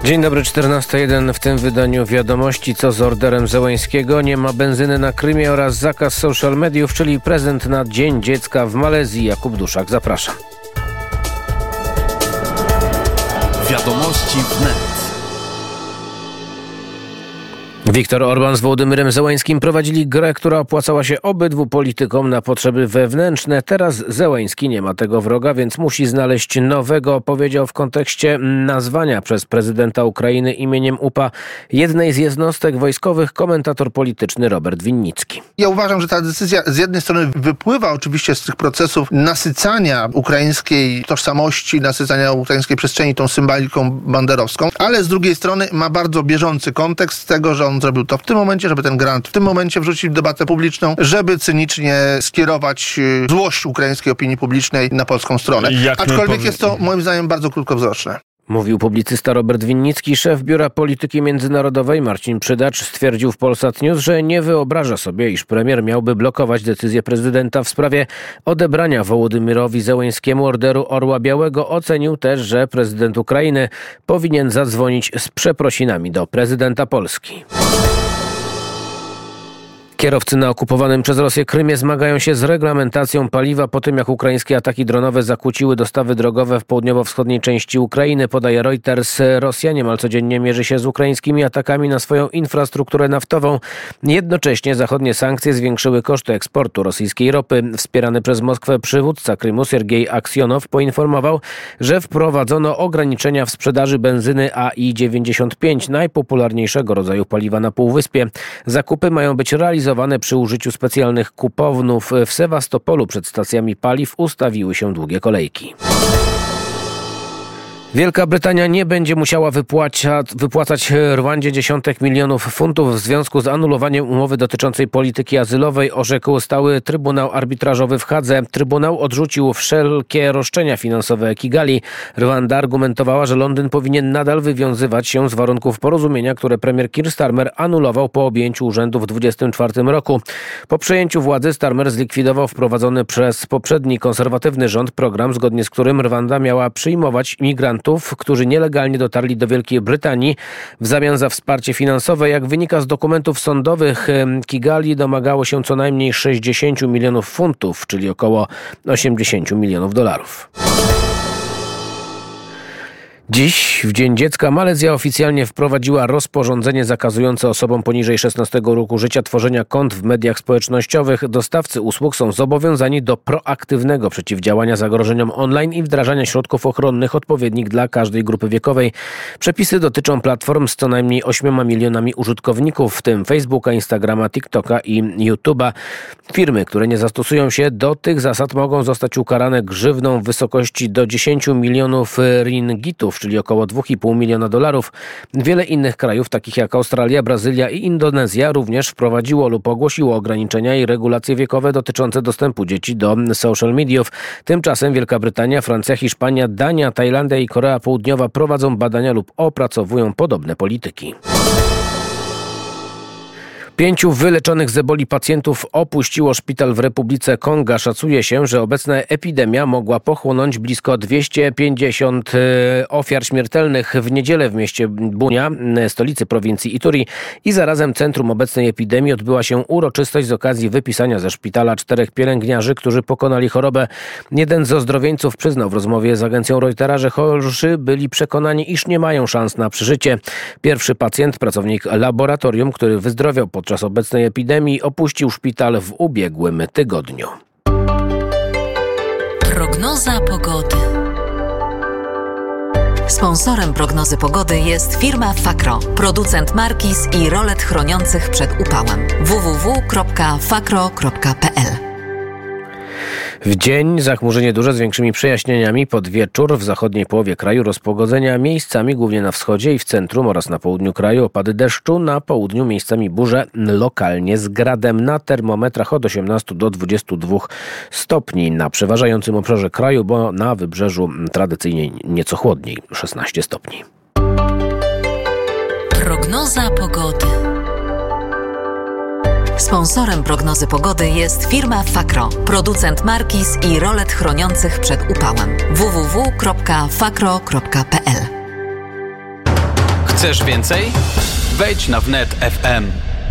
Dzień dobry, 14:01. W tym wydaniu wiadomości, co z orderem Zełańskiego. Nie ma benzyny na Krymie oraz zakaz social mediów, czyli prezent na Dzień Dziecka w Malezji. Jakub Duszak, zapraszam. Wiadomości wnet. Viktor Orban z Wołodymyrem Zełańskim prowadzili grę, która opłacała się obydwu politykom na potrzeby wewnętrzne. Teraz Zełański nie ma tego wroga, więc musi znaleźć nowego, powiedział w kontekście nazwania przez prezydenta Ukrainy imieniem UPA jednej z jednostek wojskowych komentator polityczny Robert Winnicki. Ja uważam, że ta decyzja z jednej strony wypływa oczywiście z tych procesów nasycania ukraińskiej tożsamości, nasycania ukraińskiej przestrzeni tą symboliką banderowską, ale z drugiej strony ma bardzo bieżący kontekst tego, że on zrobił to w tym momencie, żeby ten grant w tym momencie wrzucić w debatę publiczną, żeby cynicznie skierować złość ukraińskiej opinii publicznej na polską stronę. Aczkolwiek jest to moim zdaniem bardzo krótkowzroczne. Mówił publicysta Robert Winnicki. Szef Biura Polityki Międzynarodowej Marcin Przydacz stwierdził w Polsat News, że nie wyobraża sobie, iż premier miałby blokować decyzję prezydenta w sprawie odebrania Wołodymyrowi Zełańskiemu orderu Orła Białego. Ocenił też, że prezydent Ukrainy powinien zadzwonić z przeprosinami do prezydenta Polski. Kierowcy na okupowanym przez Rosję Krymie zmagają się z reglamentacją paliwa po tym, jak ukraińskie ataki dronowe zakłóciły dostawy drogowe w południowo-wschodniej części Ukrainy, podaje Reuters. Rosja niemal codziennie mierzy się z ukraińskimi atakami na swoją infrastrukturę naftową. Jednocześnie zachodnie sankcje zwiększyły koszty eksportu rosyjskiej ropy. Wspierany przez Moskwę przywódca Krymu Sergiej Aksjonow poinformował, że wprowadzono ograniczenia w sprzedaży benzyny AI-95, najpopularniejszego rodzaju paliwa na Półwyspie. Zakupy mają być realizowane przy użyciu specjalnych kuponów. W Sewastopolu przed stacjami paliw ustawiły się długie kolejki. Wielka Brytania nie będzie musiała wypłacać Rwandzie dziesiątek milionów funtów w związku z anulowaniem umowy dotyczącej polityki azylowej, orzekł stały Trybunał Arbitrażowy w Hadze. Trybunał odrzucił wszelkie roszczenia finansowe Kigali. Rwanda argumentowała, że Londyn powinien nadal wywiązywać się z warunków porozumienia, które premier Keir Starmer anulował po objęciu urzędu w 2024 roku. Po przejęciu władzy Starmer zlikwidował wprowadzony przez poprzedni konserwatywny rząd program, zgodnie z którym Rwanda miała przyjmować imigrantów, którzy nielegalnie dotarli do Wielkiej Brytanii w zamian za wsparcie finansowe. Jak wynika z dokumentów sądowych, Kigali domagało się co najmniej 60 milionów funtów, czyli około 80 milionów dolarów. Dziś, w Dzień Dziecka, Malezja oficjalnie wprowadziła rozporządzenie zakazujące osobom poniżej 16 roku życia tworzenia kont w mediach społecznościowych. Dostawcy usług są zobowiązani do proaktywnego przeciwdziałania zagrożeniom online i wdrażania środków ochronnych odpowiednich dla każdej grupy wiekowej. Przepisy dotyczą platform z co najmniej 8 milionami użytkowników, w tym Facebooka, Instagrama, TikToka i YouTube'a. Firmy, które nie zastosują się do tych zasad, mogą zostać ukarane grzywną w wysokości do 10 milionów ringgitów, czyli około 2,5 miliona dolarów. Wiele innych krajów, takich jak Australia, Brazylia i Indonezja, również wprowadziło lub ogłosiło ograniczenia i regulacje wiekowe dotyczące dostępu dzieci do social mediów. Tymczasem Wielka Brytania, Francja, Hiszpania, Dania, Tajlandia i Korea Południowa prowadzą badania lub opracowują podobne polityki. 5 wyleczonych z eboli pacjentów opuściło szpital w Republice Konga. Szacuje się, że obecna epidemia mogła pochłonąć blisko 250 ofiar śmiertelnych. W niedzielę w mieście Bunia, stolicy prowincji Ituri i zarazem centrum obecnej epidemii, odbyła się uroczystość z okazji wypisania ze szpitala 4 pielęgniarzy, którzy pokonali chorobę. Jeden z ozdrowieńców przyznał w rozmowie z agencją Reutera, że chorzy byli przekonani, iż nie mają szans na przeżycie. Pierwszy pacjent, pracownik laboratorium, który wyzdrowiał podczas obecnej epidemii, opuścił szpital w ubiegłym tygodniu. Prognoza pogody. Sponsorem prognozy pogody jest firma Fakro, producent markiz i rolet chroniących przed upałem. www.fakro.pl. W dzień zachmurzenie duże z większymi przejaśnieniami. Pod wieczór w zachodniej połowie kraju rozpogodzenia, miejscami głównie na wschodzie i w centrum oraz na południu kraju opady deszczu, na południu miejscami burze, lokalnie z gradem, na termometrach od 18 do 22 stopni. Na przeważającym obszarze kraju, bo na wybrzeżu tradycyjnie nieco chłodniej, 16 stopni. Prognoza pogody. Sponsorem prognozy pogody jest firma Fakro, producent markiz i rolet chroniących przed upałem. www.fakro.pl. Chcesz więcej? Wejdź na wnet FM.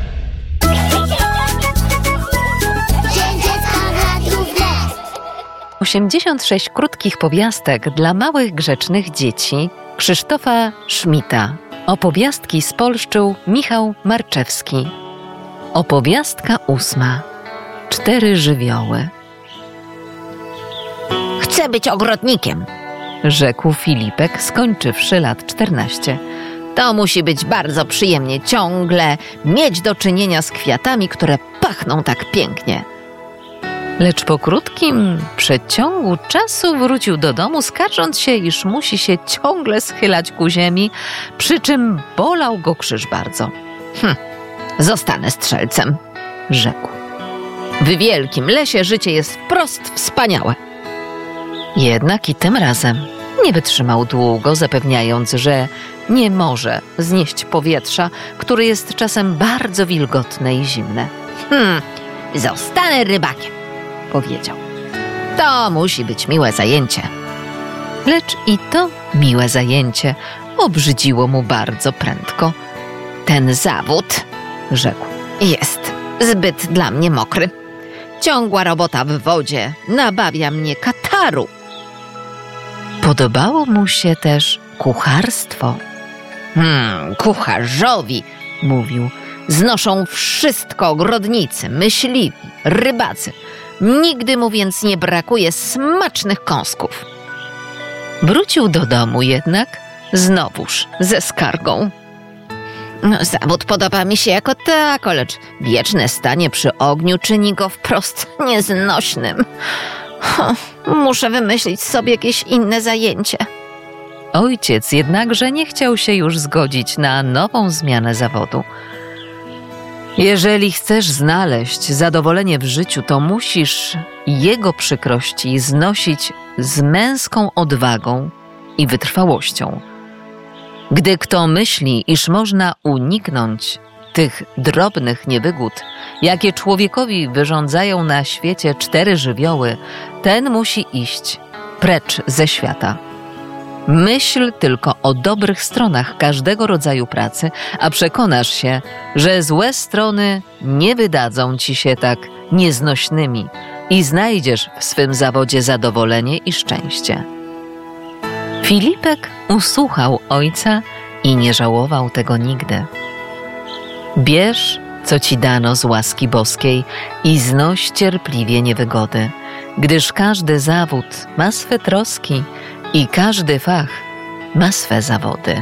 86 krótkich powiastek dla małych, grzecznych dzieci Krzysztofa Szmita. Opowiastki spolszczył Michał Marczewski. Opowiastka 8. 4 żywioły. Chcę być ogrodnikiem, rzekł Filipek, skończywszy lat 14. To musi być bardzo przyjemnie ciągle mieć do czynienia z kwiatami, które pachną tak pięknie. Lecz po krótkim przeciągu czasu wrócił do domu, skarżąc się, iż musi się ciągle schylać ku ziemi, przy czym bolał go krzyż bardzo. Zostanę strzelcem, rzekł. W wielkim lesie życie jest wprost wspaniałe. Jednak i tym razem nie wytrzymał długo, zapewniając, że nie może znieść powietrza, które jest czasem bardzo wilgotne i zimne. Zostanę rybakiem, powiedział. To musi być miłe zajęcie. Lecz i to miłe zajęcie obrzydziło mu bardzo prędko. Ten zawód, rzekł, jest zbyt dla mnie mokry. Ciągła robota w wodzie nabawia mnie kataru. Podobało mu się też kucharstwo. Kucharzowi, mówił, znoszą wszystko ogrodnicy, myśliwi, rybacy. Nigdy mu więc nie brakuje smacznych kąsków. Wrócił do domu jednak znowuż ze skargą. Zawód podoba mi się jako tako, lecz wieczne stanie przy ogniu czyni go wprost nieznośnym. Muszę wymyślić sobie jakieś inne zajęcie. Ojciec jednakże nie chciał się już zgodzić na nową zmianę zawodu. Jeżeli chcesz znaleźć zadowolenie w życiu, to musisz jego przykrości znosić z męską odwagą i wytrwałością. Gdy kto myśli, iż można uniknąć tych drobnych niewygód, jakie człowiekowi wyrządzają na świecie 4 żywioły, ten musi iść precz ze świata. Myśl tylko o dobrych stronach każdego rodzaju pracy, a przekonasz się, że złe strony nie wydadzą ci się tak nieznośnymi i znajdziesz w swym zawodzie zadowolenie i szczęście. Filipek usłuchał ojca i nie żałował tego nigdy. Bierz, co ci dano z łaski boskiej i znoś cierpliwie niewygody, gdyż każdy zawód ma swe troski i każdy fach ma swe zawody.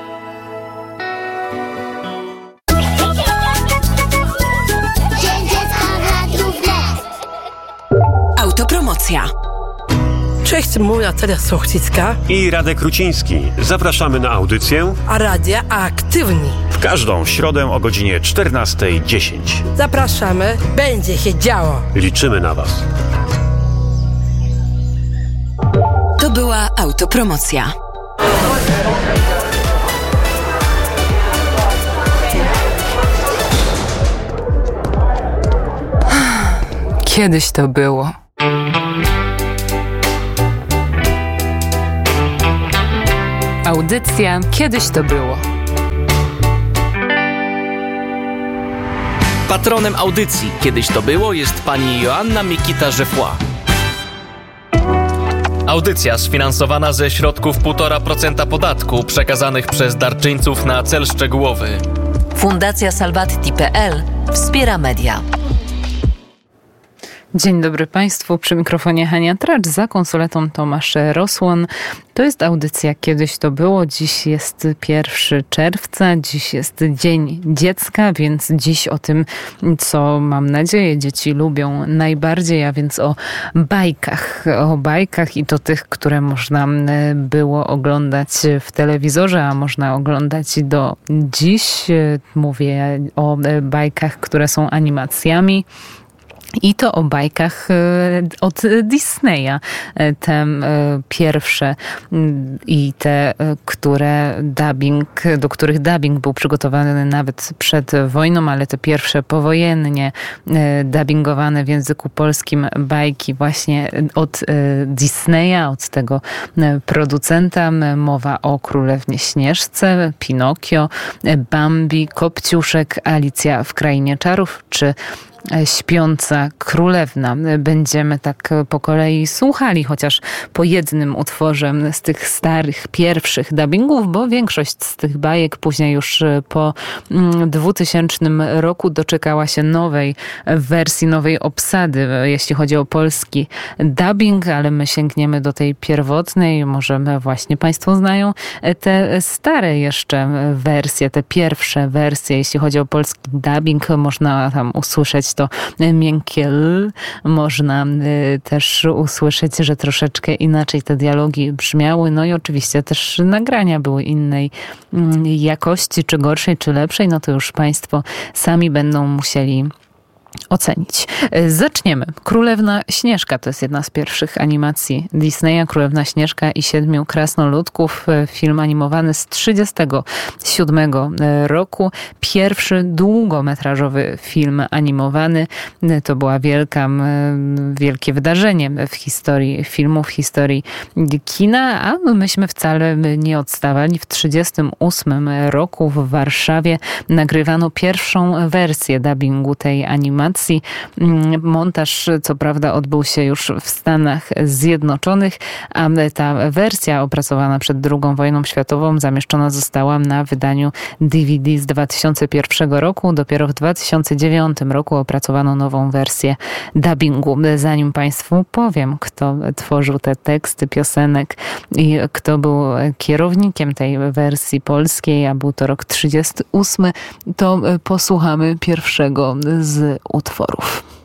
Autopromocja. Cześć, mój Natalia Sochcicka i Radek Ruciński. Zapraszamy na audycję a Radia Aktywni. W każdą środę o godzinie 14:10. Zapraszamy, będzie się działo. Liczymy na Was. To była autopromocja. Kiedyś to było. Audycja Kiedyś to było. Patronem audycji Kiedyś to było jest pani Joanna Mikita-Żefła. Audycja sfinansowana ze środków 1,5% podatku przekazanych przez darczyńców na cel szczegółowy. Fundacja Salvati.pl wspiera media. Dzień dobry Państwu, przy mikrofonie Hania Tracz, za konsoletą Tomasz Rosłon. To jest audycja Kiedyś to było. Dziś jest 1 czerwca, dziś jest Dzień Dziecka, więc dziś o tym, co mam nadzieję dzieci lubią najbardziej, a więc o bajkach i to tych, które można było oglądać w telewizorze, a można oglądać do dziś. Mówię o bajkach, które są animacjami. I to o bajkach od Disneya. Te pierwsze i te, do których dubbing był przygotowany nawet przed wojną, ale te pierwsze powojennie dubbingowane w języku polskim bajki właśnie od Disneya, od tego producenta. Mowa o Królewnie Śnieżce, Pinokio, Bambi, Kopciuszek, Alicja w Krainie Czarów czy Śpiąca Królewna. Będziemy tak po kolei słuchali chociaż po jednym utworze z tych starych, pierwszych dubbingów, bo większość z tych bajek później już po 2000 roku doczekała się nowej wersji, nowej obsady, jeśli chodzi o polski dubbing, ale my sięgniemy do tej pierwotnej. Może właśnie Państwo znają te stare jeszcze wersje, te pierwsze wersje, jeśli chodzi o polski dubbing. Można tam usłyszeć to miękkie L. Można też usłyszeć, że troszeczkę inaczej te dialogi brzmiały. No i oczywiście też nagrania były innej jakości, czy gorszej, czy lepszej. No to już Państwo sami będą musieli ocenić. Zaczniemy. Królewna Śnieżka to jest jedna z pierwszych animacji Disneya. Królewna Śnieżka i 7 krasnoludków. Film animowany z 1937 roku. Pierwszy długometrażowy film animowany. To była wielkie wydarzenie w historii filmu, w historii kina, a myśmy wcale nie odstawali. W 1938 roku w Warszawie nagrywano pierwszą wersję dubbingu tej animacji. Montaż, co prawda, odbył się już w Stanach Zjednoczonych, a ta wersja opracowana przed II wojną światową zamieszczona została na wydaniu DVD z 2001 roku. Dopiero w 2009 roku opracowano nową wersję dubbingu. Zanim Państwu powiem, kto tworzył te teksty piosenek i kto był kierownikiem tej wersji polskiej, a był to rok 1938, to posłuchamy pierwszego z utworów.